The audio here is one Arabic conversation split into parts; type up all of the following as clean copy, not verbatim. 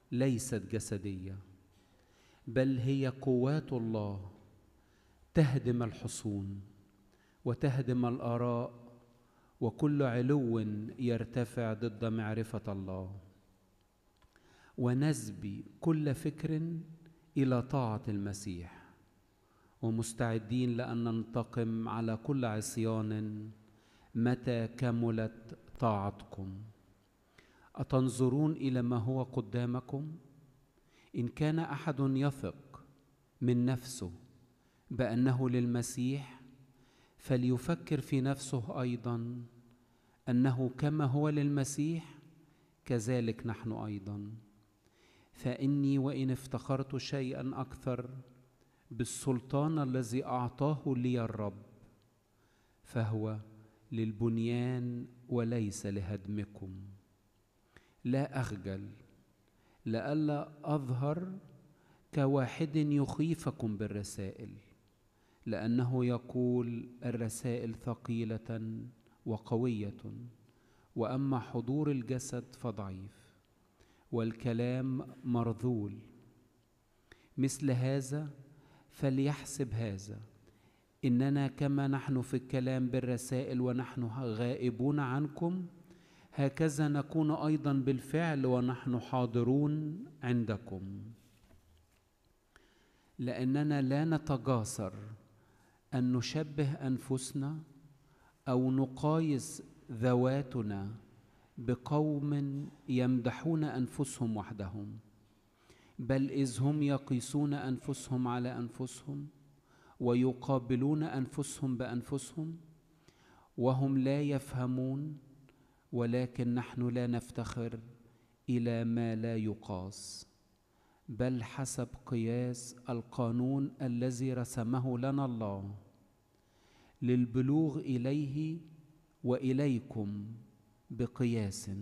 ليست جسدية، بل هي قوات الله تهدم الحصون وتهدم الآراء وكل علو يرتفع ضد معرفة الله، ونسبي كل فكر إلى طاعة المسيح، ومستعدين لأن ننتقم على كل عصيان متى كملت طاعتكم. أتنظرون إلى ما هو قدامكم؟ إن كان أحد يثق من نفسه بأنه للمسيح فليفكر في نفسه أيضا أنه كما هو للمسيح كذلك نحن أيضا. فإني وإن افتخرت شيئا أكثر بالسلطان الذي أعطاه لي الرب فهو للبنيان وليس لهدمكم. لا أخجل لئلا أظهر كواحد يخيفكم بالرسائل، لأنه يقول الرسائل ثقيلة وقوية، وأما حضور الجسد فضعيف والكلام مرذول. مثل هذا فليحسب هذا، إننا كما نحن في الكلام بالرسائل ونحن غائبون عنكم، هكذا نكون أيضا بالفعل ونحن حاضرون عندكم. لأننا لا نتجاسر أن نشبه أنفسنا أو نقايس ذواتنا بقوم يمدحون أنفسهم وحدهم، بل إذ هم يقيسون أنفسهم على أنفسهم ويقابلون أنفسهم بأنفسهم وهم لا يفهمون. ولكن نحن لا نفتخر إلى ما لا يقاس، بل حسب قياس القانون الذي رسمه لنا الله للبلوغ إليه وإليكم بقياس،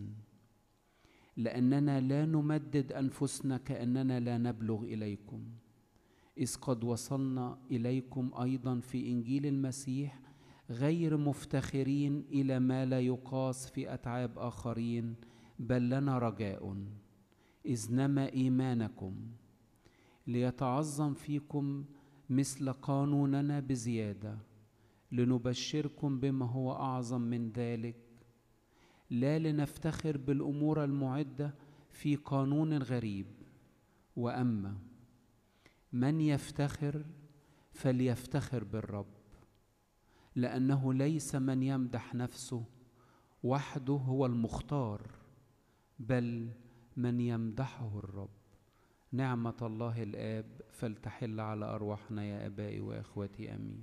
لأننا لا نمدد أنفسنا كأننا لا نبلغ إليكم، إذ قد وصلنا إليكم أيضا في إنجيل المسيح غير مفتخرين إلى ما لا يقاس في أتعاب آخرين، بل لنا رجاء إذ نما إيمانكم ليتعظم فيكم مثل قانوننا بزيادة، لنبشركم بما هو أعظم من ذلك، لا لنفتخر بالأمور المعدة في قانون غريب. وأما من يفتخر فليفتخر بالرب، لأنه ليس من يمدح نفسه وحده هو المختار، بل من يمدحه الرب. نعمة الله الآب فلتحل على أرواحنا يا أبائي وإخوتي، آمين.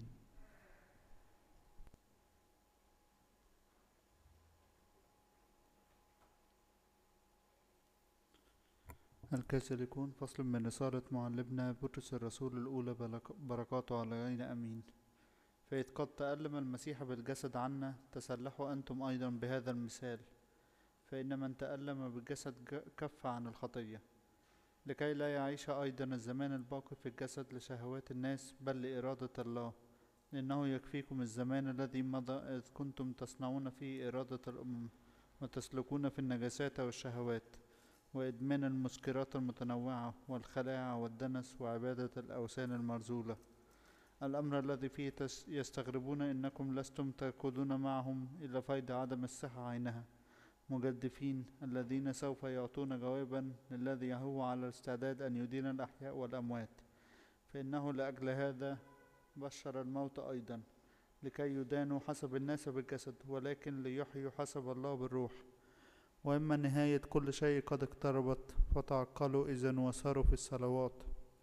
الكاثوليكون، فصل من رسالة معلمنا بطرس الرسول الأولى، بركاته علينا أمين. فإذ قد تألم المسيح بالجسد عنا، تسلحوا أنتم أيضا بهذا المثال. فإن من تألم بالجسد كف عن الخطية، لكي لا يعيش أيضا الزمان الباقي في الجسد لشهوات الناس، بل لإرادة الله. لأنه يكفيكم الزمان الذي مضى إذ كنتم تصنعون فيه إرادة الأمم، وتسلكون في النجاسات والشهوات وإدمان المسكرات المتنوعة والخلاعة والدنس وعبادة الأوثان المرذولة، الأمر الذي فيه يستغربون إنكم لستم تأخذون معهم إلا فيض عدم الصحة عينها، مجدفين الذين سوف يعطون جوابا للذي هو على الاستعداد أن يدين الأحياء والأموات. فإنه لأجل هذا بشر الموت أيضا، لكي يدانوا حسب الناس بالجسد، ولكن ليحيوا حسب الله بالروح. وإما نهاية كل شيء قد اقتربت، فتعقلوا إذن وساروا في الصلوات.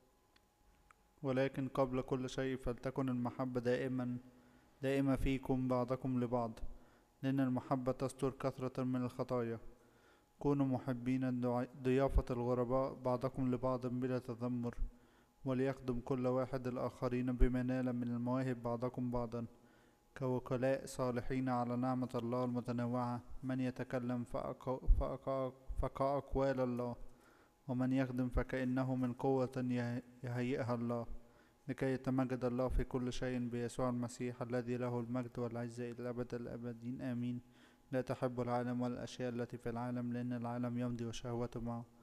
ولكن قبل كل شيء فلتكن المحبة دائمة فيكم بعضكم لبعض، لأن المحبة تستر كثرة من الخطايا. كونوا محبين ضيافة الغرباء بعضكم لبعض بلا تذمر، وليخدم كل واحد الآخرين بما نال من المواهب بعضكم بعضا، كوكلاء صالحين على نعمة الله المتنوعة. من يتكلم فكأقوال الله، ومن يخدم فكأنه من قوة يهيئها الله، لكي يتمجد الله في كل شيء بيسوع المسيح، الذي له المجد والعزة إلى الأبد الآبدين، آمين. لا تحب العالم والأشياء التي في العالم، لأن العالم يمضي وشهوته معه،